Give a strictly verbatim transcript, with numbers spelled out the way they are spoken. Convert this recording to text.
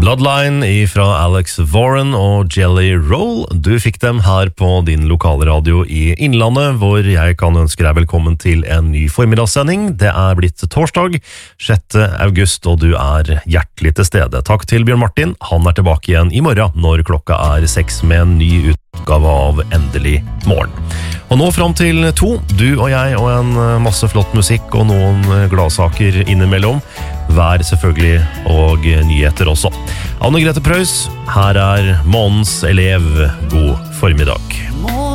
Bloodline fra Alex Warren og Jelly Roll. Du fikk dem her på din lokale radio i Innlandet, hvor jeg kan ønske deg velkommen til en ny formidagssending. Det er blitt torsdag, sjette august, og du er hjertelig til stede. Takk til Bjørn Martin. Han er tilbake igjen i morgen når klokka er seks med en ny utgave av Endelig morgen. Og nå fram til to, du og jeg og en masse flott musikk og noen gladsaker innimellom. Vær selvfølgelig og nyheter også. Anne Grete Preus, her er månens elev. God formiddag.